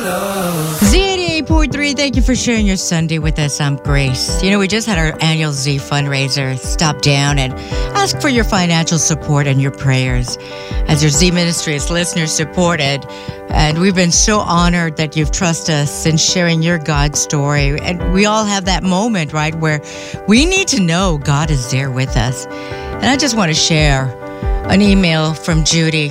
Z88.3, thank you for sharing your Sunday with us. I'm Grace. We just had our annual Z fundraiser. Stop down and ask for your financial support and your prayers as your Z ministry is listener supported. And we've been so honored that you've trusted us in sharing your God story. And we all have that moment, right, where we need to know God is there with us. And I just want to share an email from Judy.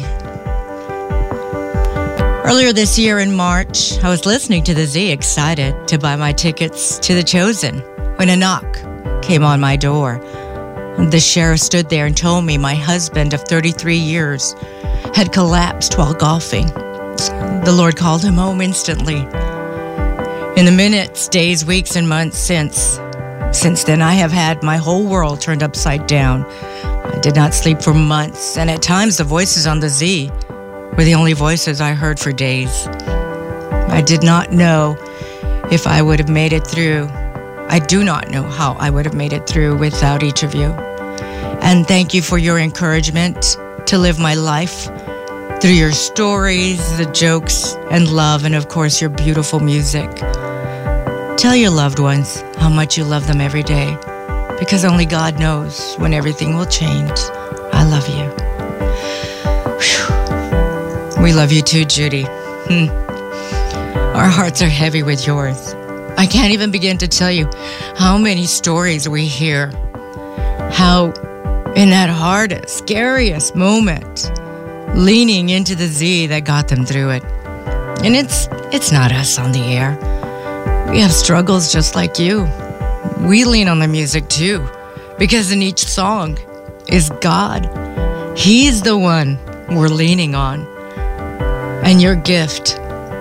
Earlier this year in March, I was listening to the Z, excited to buy my tickets to The Chosen, when a knock came on my door. The sheriff stood there and told me my husband of 33 years had collapsed while golfing. The Lord called him home instantly. In the minutes, days, weeks, and months since then, I have had my whole world turned upside down. I did not sleep for months, and at times the voices on the Z were the only voices I heard for days. I did not know if I would have made it through. I do not know how I would have made it through without each of you. And thank you for your encouragement to live my life through your stories, the jokes, and love, and of course your beautiful music. Tell your loved ones how much you love them every day, because only God knows when everything will change. I love you. Whew. We love you too, Judy. Our hearts are heavy with yours. I can't even begin to tell you how many stories we hear. How in that hardest, scariest moment, leaning into the Z that got them through it. And it's not us on the air. We have struggles just like you. We lean on the music too, because in each song is God. He's the one we're leaning on. And your gift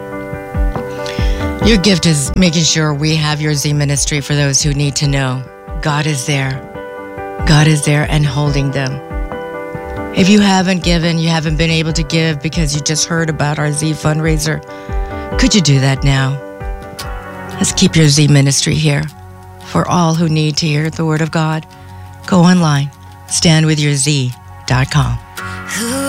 is making sure we have your Z ministry for those who need to know God is there. God is there and holding them. If you haven't given, you haven't been able to give because you just heard about our Z fundraiser, could you do that now? Let's keep your Z ministry here for all who need to hear the word of God. Go online, standwithyourz.com.